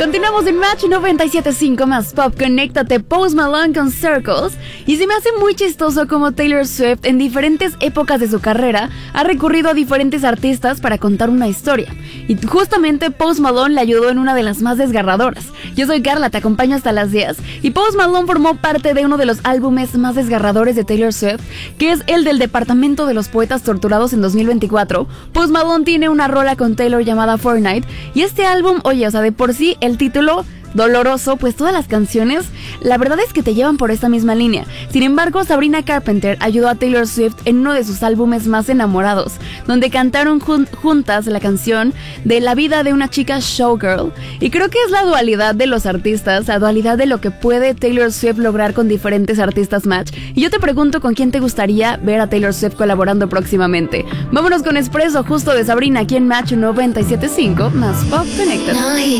Continuamos en Match 97.5 más Pop. Conéctate, Post Malone con Circles. Y se me hace muy chistoso como Taylor Swift en diferentes épocas de su carrera ha recurrido a diferentes artistas para contar una historia. Y justamente Post Malone le ayudó en una de las más desgarradoras. Yo soy Carla, te acompaño hasta las 10. Y Post Malone formó parte de uno de los álbumes más desgarradores de Taylor Swift, que es el del Departamento de los Poetas Torturados en 2024. Post Malone tiene una rola con Taylor llamada Fortnite. Y este álbum, oye, o sea, de por sí el título doloroso, pues todas las canciones, la verdad es que te llevan por esta misma línea. Sin embargo, Sabrina Carpenter ayudó a Taylor Swift en uno de sus álbumes más enamorados, donde cantaron juntas la canción de la vida de una chica showgirl. Y creo que es la dualidad de los artistas, la dualidad de lo que puede Taylor Swift lograr con diferentes artistas Match. Y yo te pregunto con quién te gustaría ver a Taylor Swift colaborando próximamente. Vámonos con Espresso, justo de Sabrina, aquí en Match 97.5 más Pop Connected.